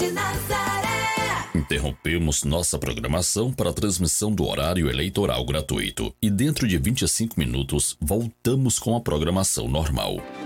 de Nazaré. Interrompemos nossa programação para a transmissão do horário eleitoral gratuito e dentro de 25 minutos voltamos com a programação normal.